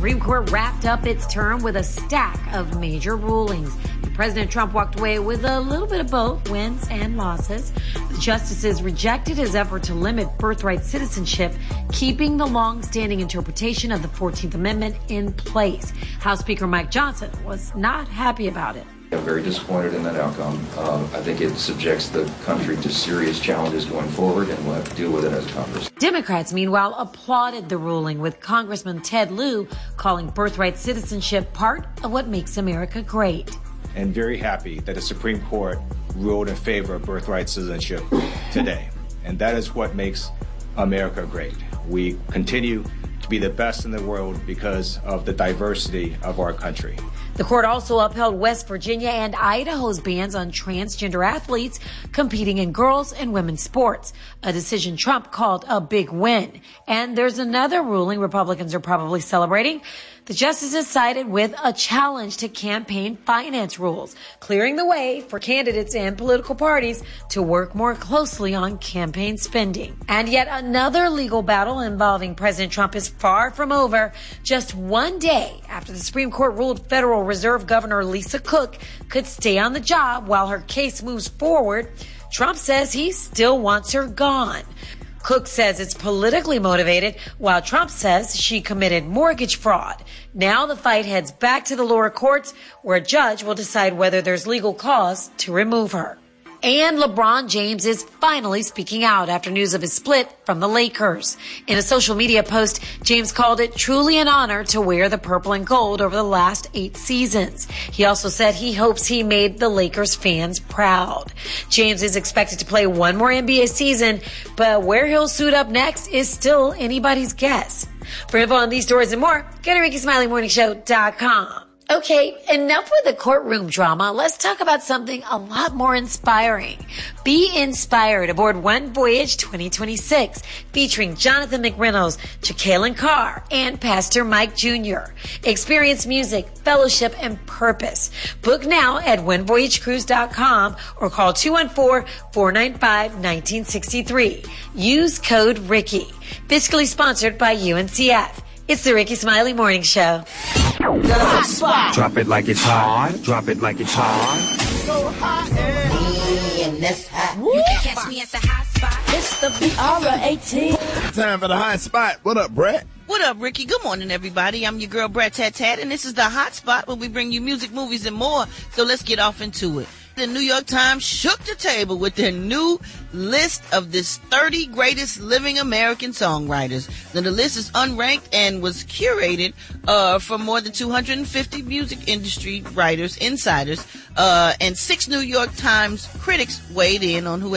Supreme Court wrapped up its term with a stack of major rulings. President Trump walked away with a little bit of both wins and losses. The justices rejected his effort to limit birthright citizenship, keeping the long-standing interpretation of the 14th Amendment in place. House Speaker Mike Johnson was not happy about it. I'm very disappointed in that outcome. I think it subjects the country to serious challenges going forward, and we'll have to deal with it as Congress. Democrats, meanwhile, applauded the ruling, with Congressman Ted Lieu calling birthright citizenship part of what makes America great. And very happy that the Supreme Court ruled in favor of birthright citizenship today. And that is what makes America great. We continue to be the best in the world because of the diversity of our country. The court also upheld West Virginia and Idaho's bans on transgender athletes competing in girls' and women's sports, a decision Trump called a big win. And there's another ruling Republicans are probably celebrating. The justices sided with a challenge to campaign finance rules, clearing the way for candidates and political parties to work more closely on campaign spending. And yet another legal battle involving President Trump is far from over. Just one day after the Supreme Court ruled Federal Reserve Governor Lisa Cook could stay on the job while her case moves forward, Trump says he still wants her gone. Cook says it's politically motivated, while Trump says she committed mortgage fraud. Now the fight heads back to the lower courts, where a judge will decide whether there's legal cause to remove her. And LeBron James is finally speaking out after news of his split from the Lakers. In a social media post, James called it truly an honor to wear the purple and gold over the last 8 seasons. He also said he hopes he made the Lakers fans proud. James is expected to play one more NBA season, but where he'll suit up next is still anybody's guess. For info on these stories and more, go to RickySmileyMorningShow.com. Okay, enough with the courtroom drama. Let's talk about something a lot more inspiring. Be inspired aboard One Voyage 2026, featuring Jonathan McReynolds, Jacqueline Carr, and Pastor Mike Jr. Experience music, fellowship, and purpose. Book now at onevoyagecruise.com or call 214-495-1963. Use code Ricky. Fiscally sponsored by UNCF. It's the Ricky Smiley Morning Show. Hot spot. Drop it like it's hot. Drop it like it's hot. So hot and that's hot. You can catch me at the hot spot. It's the BR18. Time for the hot spot. What up, Brett? What up, Ricky? Good morning, everybody. I'm your girl, Brett Tat Tat, and this is the hot spot where we bring you music, movies, and more. So let's get off into it. The New York Times shook the table with their new list of this 30 greatest living American songwriters. Now, the list is unranked and was curated from more than 250 music industry writers, insiders, and 6 New York Times critics weighed in on who